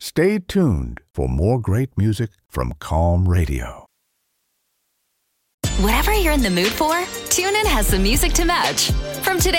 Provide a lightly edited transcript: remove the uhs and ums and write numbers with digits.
Stay tuned for more great music from Calm Radio. Whatever you're in the mood for, TuneIn has the music to match. From today's